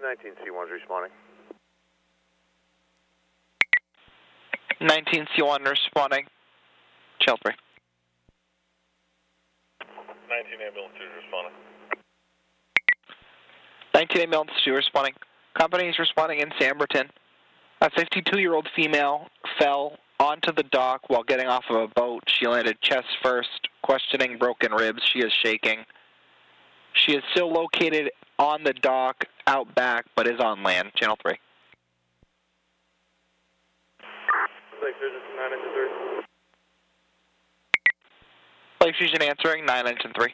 19C1's responding. 19C1 responding. Channel 3. 19 ambulance 2 responding. 19 ambulance 2 responding. Company is responding in Samberton. A 52-year-old female fell onto the dock while getting off of a boat. She landed chest first, questioning broken ribs. She is shaking. She is still located on the dock out back, but is on land. Channel 3. Lake Fusion 9 Engine 3. Lake Fusion answering, 9 Engine 3.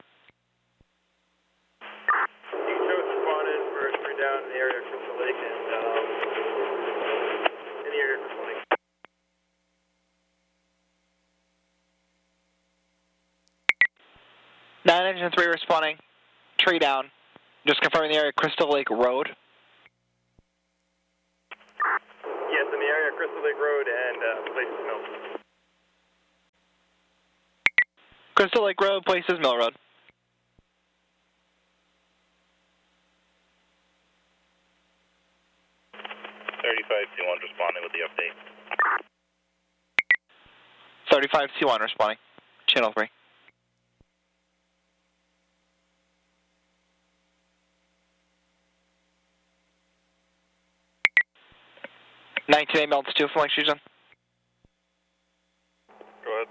Echo responded for 3 down in the area of Crystal Lake and in the area of Crystal Lake. Nine Engine 3 responding. Tree down. Just confirming the area of Crystal Lake Road. Yes, in the area of Crystal Lake Road and Places Mill. Crystal Lake Road, Places Mill Road. C1 responding with the update. 35C1 responding. Channel 3. Nineteen ambulance 2 from Lake Fusion. Go ahead.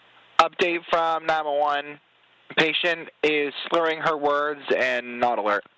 Update from 911. Patient is slurring her words and not alert.